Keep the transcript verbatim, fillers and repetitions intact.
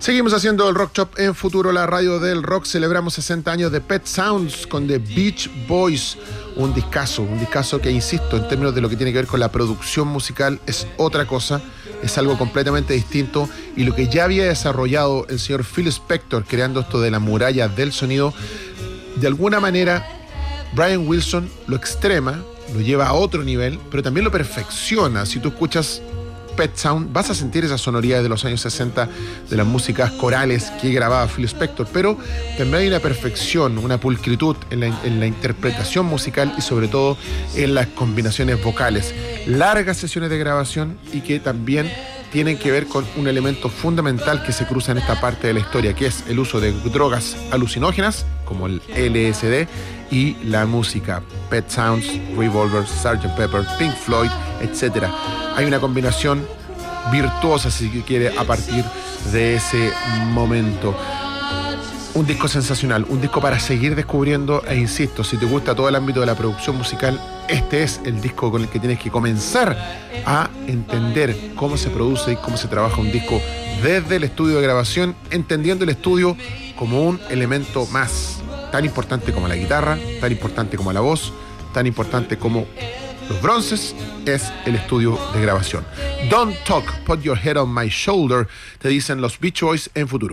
Seguimos haciendo el Rock Shop en Futuro, la radio del rock. Celebramos sesenta años de Pet Sounds con The Beach Boys. Un discazo, un discazo que, insisto, en términos de lo que tiene que ver con la producción musical, es otra cosa, es algo completamente distinto. Y lo que ya había desarrollado el señor Phil Spector, creando esto de la muralla del sonido, de alguna manera Brian Wilson lo extrema, lo lleva a otro nivel, pero también lo perfecciona. Si tú escuchas Pet Sound, vas a sentir esa sonoridad de los años sesenta de las músicas corales que grababa Phil Spector, pero también hay una perfección, una pulcritud en la, en la interpretación musical y sobre todo en las combinaciones vocales. Largas sesiones de grabación y que también tienen que ver con un elemento fundamental que se cruza en esta parte de la historia, que es el uso de drogas alucinógenas como el L S D y la música. Pet Sounds, Revolver, sergeant Pepper, Pink Floyd, etcétera. Hay una combinación virtuosa, si se quiere, a partir de ese momento. Un disco sensacional, un disco para seguir descubriendo, e insisto, si te gusta todo el ámbito de la producción musical, este es el disco con el que tienes que comenzar a entender cómo se produce y cómo se trabaja un disco desde el estudio de grabación, entendiendo el estudio como un elemento más, tan importante como la guitarra, tan importante como la voz, tan importante como los bronces, es el estudio de grabación. Don't talk, put your head on my shoulder, te dicen los Beach Boys en Futuro.